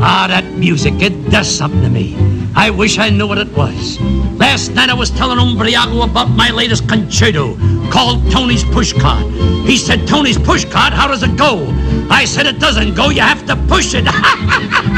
Ah, that music, it does something to me. I wish I knew what it was. Last night I was telling Umbriago about my latest concerto called Tony's Pushcart. He said, Tony's Pushcart, how does it go? I said, it doesn't go, you have to push it.